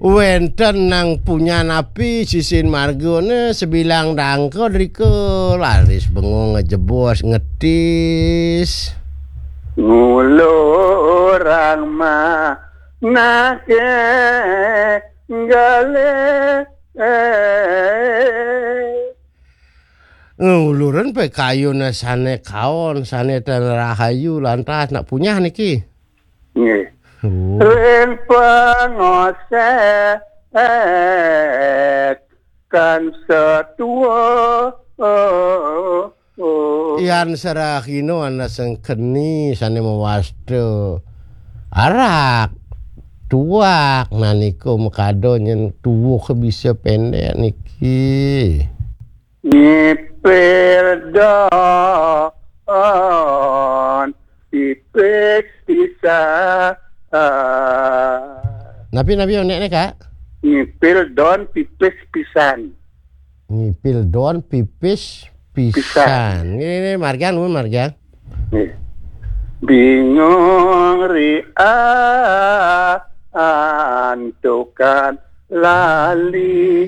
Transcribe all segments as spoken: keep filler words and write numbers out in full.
wenten nang punya napi sisin margone sebilang dangko driko laris bengong ngejebos ngetis ngulurang ma nake gale nguluran pe kayu na sane kaon sane tan rahayu lantas nak punya niki nggih oh. Ren pangose kan setua Ian Sarahino ana sengkeni sane mawasto arak tuak naniko mekado nyen tuwuh bisa pendek niki nyipir don pipis pisah napi napi onek nek kak nyipir don pipis pisan nyipil don pipis pisan ini margan mun margan bingung ria antukan lali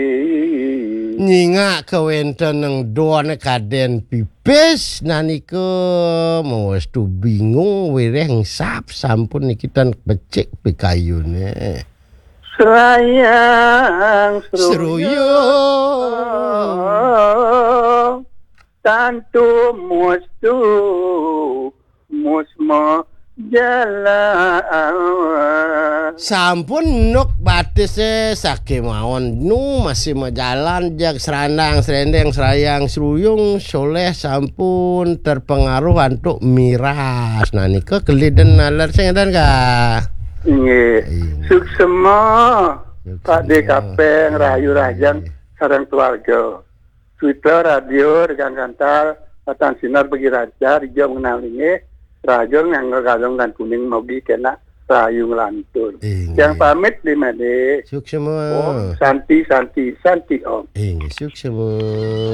nyinga kewenten nang don kaden pipis naniko mawes tu bingung wireng sap sampun niki tan becik pikayune sayang seruyung tantu mustu musma jalan sampun nuk batise sake mawon nu masih majalan jak serandang serendeng serayang seruyung soleh sampun terpengaruh untuk miras nah nika keliden nalar sengedan ka nggih suksema Pak D K P Rahayu Rajang sareng keluarga Twitter radio rekan kantor Patan Sinar bagi raja dia mengenal ini Rajang yang ngegalong dan kuning mogi kena Rahayu ngelantur. Yang pamit di Made. Suksema. Oh, Santi Santi Santi Om. Eh, suksema.